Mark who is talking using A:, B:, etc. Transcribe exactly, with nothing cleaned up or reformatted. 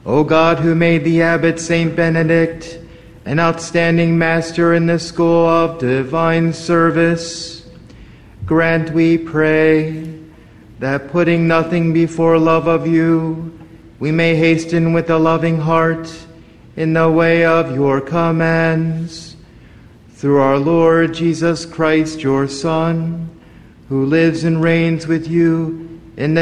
A: O God, who made the abbot Saint Benedict an outstanding master in the school of divine service, grant, we pray, that putting nothing before love of you, we may hasten with a loving heart in the way of your commands. Through our Lord Jesus Christ, your Son, who lives and reigns with you